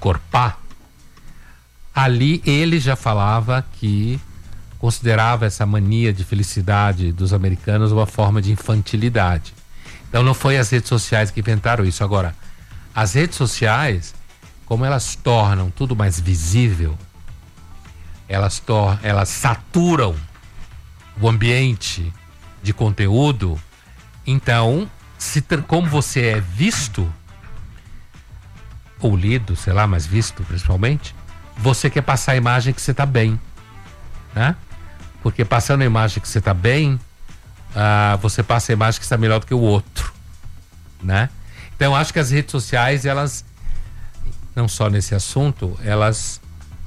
encorpar, ali ele já falava que considerava essa mania de felicidade dos americanos uma forma de infantilidade. Então não foi as redes sociais que inventaram isso. Agora, as redes sociais, como elas tornam tudo mais visível, elas saturam o ambiente de conteúdo. Então, como você é visto ou lido, sei lá, mas visto principalmente, você quer passar a imagem que você está bem, né? Porque passando a imagem que você está bem, você passa a imagem que está melhor do que o outro, né? Então acho que as redes sociais, elas, não só nesse assunto, elas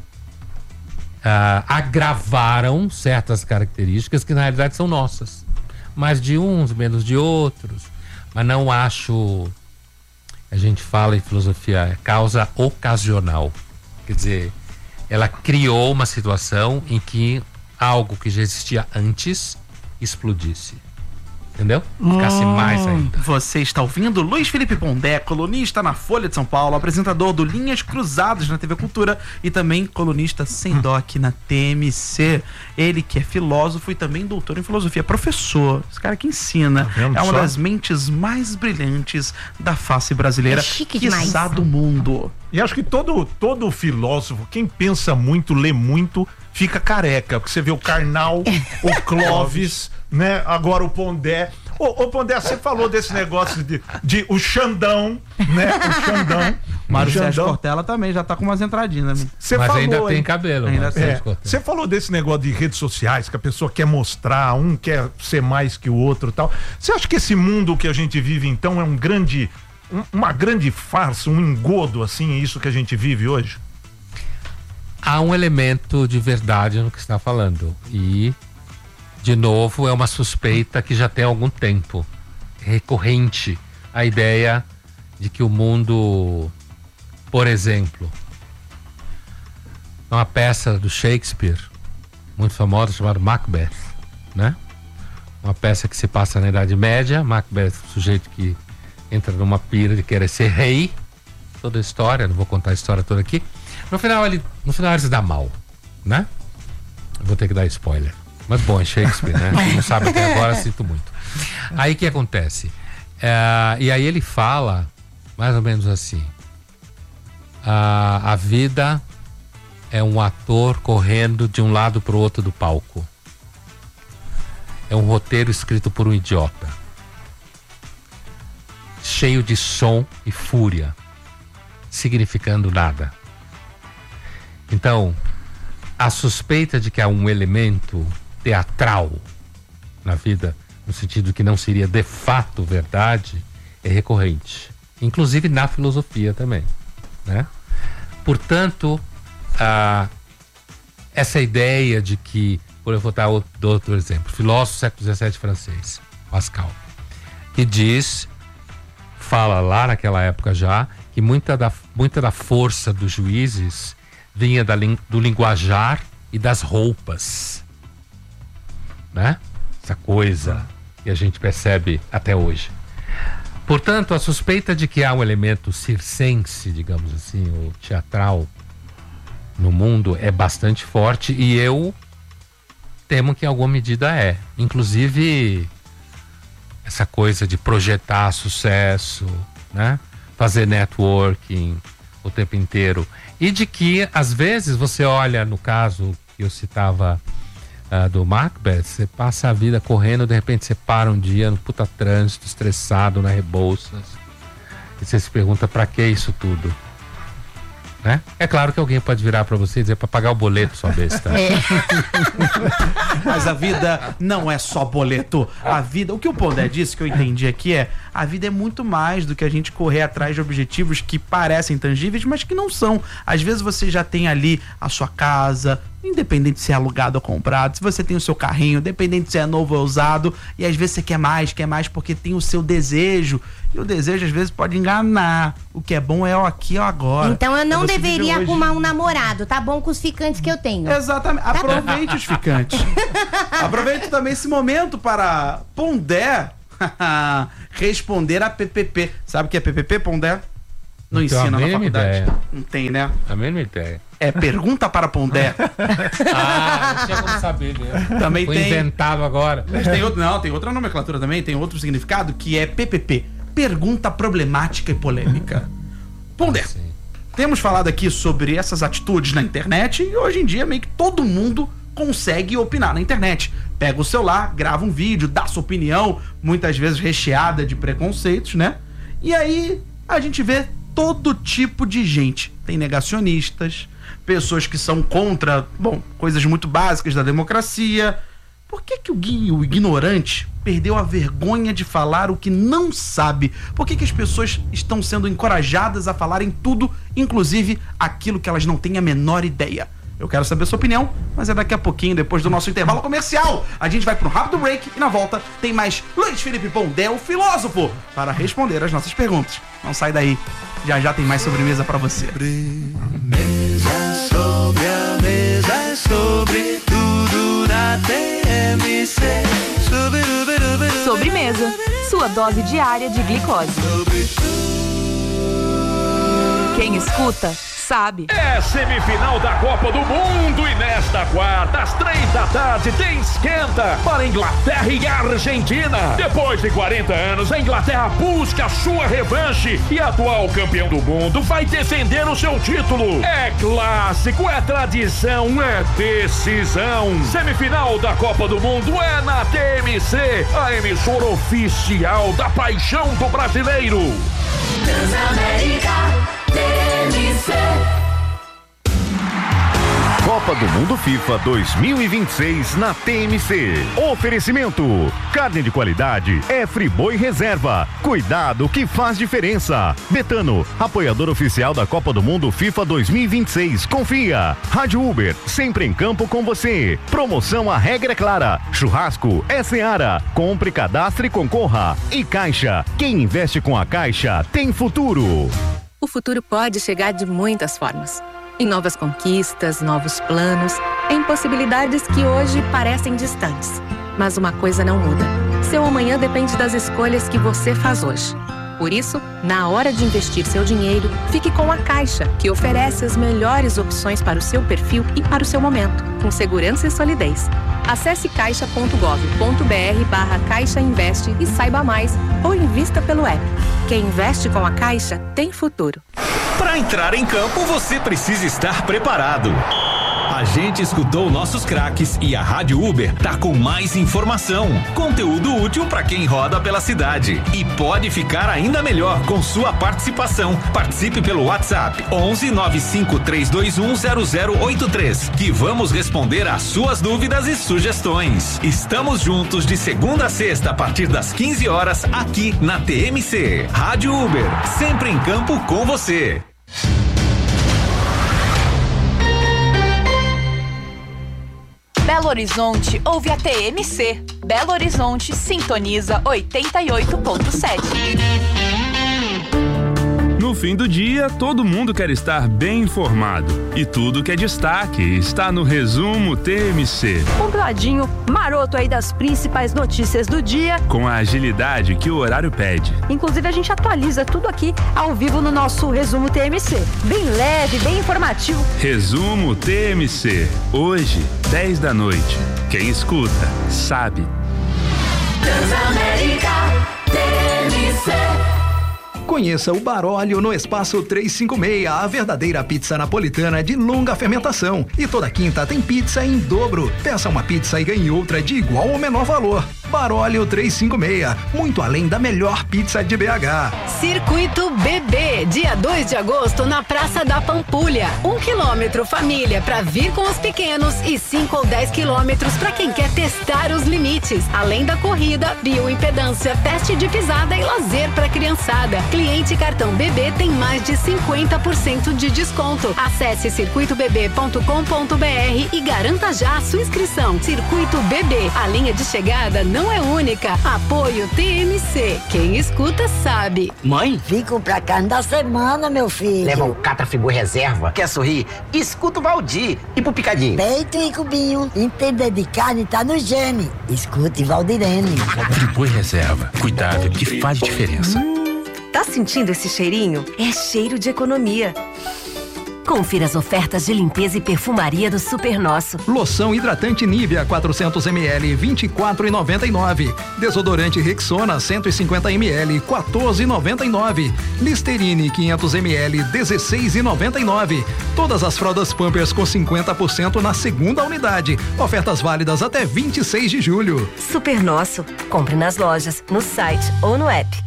agravaram certas características que na realidade são nossas, mais de uns, menos de outros, mas não acho, a gente fala em filosofia, causa ocasional, quer dizer, ela criou uma situação em que algo que já existia antes explodisse. Entendeu? Ficasse mais ainda. Você está ouvindo Luiz Felipe Pondé, colunista na Folha de São Paulo, apresentador do Linhas Cruzadas na TV Cultura e também colunista sem dó aqui na TMC. Ele que é filósofo e também doutor em filosofia, professor, esse cara que ensina, é uma das mentes mais brilhantes da face brasileira, quiçá do mundo. E acho que todo filósofo, quem pensa muito, lê muito, fica careca, porque você vê o Karnal, o Clóvis, né? Agora o Pondé. Ô Pondé, você falou desse negócio de o Xandão, né? O Xandão. Mário Sérgio Cortella também já tá com umas entradinhas, né? Mas ainda tem cabelo. Você falou desse negócio de redes sociais, que a pessoa quer mostrar, um quer ser mais que o outro e tal. Você acha que esse mundo que a gente vive, então, é uma grande farsa, um engodo, assim, isso que a gente vive hoje? Há um elemento de verdade no que está falando. E, de novo, é uma suspeita que já tem algum tempo. Recorrente a ideia de que o mundo, por exemplo, uma peça do Shakespeare, muito famosa, chamada Macbeth, né? Uma peça que se passa na Idade Média. Macbeth, sujeito que entra numa pira de querer ser rei, toda a história, não vou contar a história toda aqui. No final ele se dá mal, né? Vou ter que dar spoiler, mas bom, é Shakespeare, né? Quem não sabe até agora, sinto muito. Aí o que acontece? E aí ele fala mais ou menos assim: a vida é um ator correndo de um lado para o outro do palco. É um roteiro escrito por um idiota, cheio de som e fúria, significando nada. Então, a suspeita de que há um elemento teatral na vida, no sentido que não seria de fato verdade, é recorrente, inclusive na filosofia também, né? Portanto, essa ideia de que, por eu vou dar outro exemplo, filósofo do século XVII francês, Pascal, que fala lá naquela época já, que muita da força dos juízes vinha do linguajar e das roupas, né? Essa coisa que a gente percebe até hoje. Portanto, a suspeita de que há um elemento circense, digamos assim, ou teatral no mundo é bastante forte, e eu temo que em alguma medida é. Inclusive essa coisa de projetar sucesso, né? Fazer networking o tempo inteiro. E de que, às vezes, você olha, no caso que eu citava do Macbeth, você passa a vida correndo, de repente você para um dia no puta trânsito, estressado, na Rebouças, e você se pergunta, pra que isso tudo? Né? É claro que alguém pode virar pra você e dizer, pra pagar o boleto, sua besta. Mas a vida não é só boleto. A vida, o que o Pondé disse, que eu entendi aqui, a vida é muito mais do que a gente correr atrás de objetivos que parecem tangíveis, mas que não são. Às vezes você já tem ali a sua casa, independente se é alugado ou comprado, se você tem o seu carrinho, independente se é novo ou usado, e às vezes você quer mais porque tem o seu desejo, e o desejo às vezes pode enganar. O que é bom é o aqui ou agora. Então eu não deveria arrumar um namorado, tá bom com os ficantes que eu tenho. Exatamente, aproveite os ficantes. Aproveite também esse momento para Pondé responder a PPP. Sabe o que é PPP, Pondé? não ensina na faculdade? Ideia. Não tem, né? A mesma ideia. É Pergunta para Pondé. Não tinha como saber mesmo. Também Foi tem. inventado agora. Mas tem outra nomenclatura também, tem outro significado, que é PPP. Pergunta problemática e polêmica. Pondé, temos falado aqui sobre essas atitudes na internet e hoje em dia meio que todo mundo consegue opinar na internet. Pega o celular, grava um vídeo, dá sua opinião, muitas vezes recheada de preconceitos, né? E aí a gente vê todo tipo de gente. Tem negacionistas, pessoas que são contra, coisas muito básicas da democracia. Por que o ignorante perdeu a vergonha de falar o que não sabe? Por que as pessoas estão sendo encorajadas a falarem tudo, inclusive aquilo que elas não têm a menor ideia? Eu quero saber a sua opinião, mas é daqui a pouquinho, depois do nosso intervalo comercial. A gente vai para um rápido break e na volta tem mais Luiz Felipe Pondé, o filósofo, para responder as nossas perguntas. Não sai daí, já tem mais sobremesa para você. Sobre a mesa, sobre tudo na TMC. Sobremesa, sua dose diária de glicose. Quem escuta, sabe. É semifinal da Copa do Mundo e nesta quarta, às 3h tem esquenta para Inglaterra e Argentina. Depois de 40 anos, a Inglaterra busca a sua revanche e atual campeão do mundo vai defender o seu título. É clássico, é tradição, é decisão. Semifinal da Copa do Mundo é na TMC, a emissora oficial da paixão do brasileiro. Transamérica TMC. Copa do Mundo FIFA 2026 na TMC. Oferecimento: carne de qualidade é Friboi Reserva. Cuidado que faz diferença. Betano, apoiador oficial da Copa do Mundo FIFA 2026. Confia. Rádio Uber, sempre em campo com você. Promoção A Regra é Clara. Churrasco é Seara. Compre, cadastre e concorra. E Caixa, quem investe com a Caixa tem futuro. O futuro pode chegar de muitas formas. Em novas conquistas, novos planos, em possibilidades que hoje parecem distantes. Mas uma coisa não muda. Seu amanhã depende das escolhas que você faz hoje. Por isso, na hora de investir seu dinheiro, fique com a Caixa, que oferece as melhores opções para o seu perfil e para o seu momento, com segurança e solidez. Acesse caixa.gov.br/Caixa Investe e saiba mais, ou invista pelo app. Quem investe com a Caixa tem futuro. Para entrar em campo, você precisa estar preparado. A gente escutou nossos craques e a Rádio Uber tá com mais informação, conteúdo útil para quem roda pela cidade e pode ficar ainda melhor com sua participação. Participe pelo WhatsApp 11 95 321 0083 que vamos responder às suas dúvidas e sugestões. Estamos juntos de segunda a sexta a partir das 15 horas aqui na TMC. Rádio Uber, sempre em campo com você. Belo Horizonte ouve a TMC. Belo Horizonte sintoniza 88.7. No fim do dia, todo mundo quer estar bem informado. E tudo que é destaque está no Resumo TMC. Compladinho, maroto aí das principais notícias do dia. Com a agilidade que o horário pede. Inclusive, a gente atualiza tudo aqui ao vivo no nosso Resumo TMC. Bem leve, bem informativo. Resumo TMC. Hoje, 10 da noite. Quem escuta, sabe. Transamérica TMC. Conheça o Baróleo no Espaço 356, a verdadeira pizza napolitana de longa fermentação. E toda quinta tem pizza em dobro. Peça uma pizza e ganhe outra de igual ou menor valor. Baróleo 356, muito além da melhor pizza de BH. Circuito BB, dia 2 de agosto na Praça da Pampulha. 1 quilômetro família para vir com os pequenos e 5 ou 10 quilômetros para quem quer testar os limites. Além da corrida, bioimpedância, teste de pisada e lazer para criançada. Cliente cartão BB tem mais de 50% de desconto. Acesse circuitobb.com.br e garanta já a sua inscrição. Circuito BB, a linha de chegada não é única. Apoio TMC. Quem escuta sabe. Mãe? Fico pra carne da semana, meu filho. Leva um Catra Friboi Reserva. Quer sorrir? Escuta o Valdir. E pro picadinho? Peito e cubinho. Entender de carne tá no gene. Escute Valdirene. Friboi Reserva. Cuidado que faz diferença. Tá sentindo esse cheirinho? É cheiro de economia. Confira as ofertas de limpeza e perfumaria do Super Nosso. Loção hidratante Nivea 400 ml 24,99. Desodorante Rexona 150 ml 14,99. Listerine 500 ml 16,99. Todas as fraldas Pampers com 50% na segunda unidade. Ofertas válidas até 26 de julho. Super Nosso. Compre nas lojas, no site ou no app.